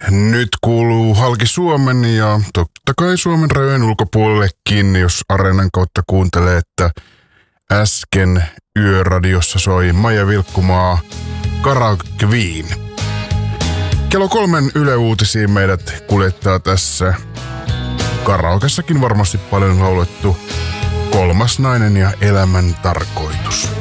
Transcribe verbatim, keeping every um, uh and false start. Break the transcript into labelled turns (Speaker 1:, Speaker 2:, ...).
Speaker 1: Nyt kuuluu halki Suomen ja totta kai Suomen rajojen ulkopuolellekin, jos Areenan kautta kuuntelee, että äsken Yöradiossa soi Maija Vilkkumaa Karaoke Queen. Kello kolmen Yle Uutisiin meidät kuljettaa tässä karaokessakin varmasti paljon laulettu Kolmas nainen ja elämän tarkoitus.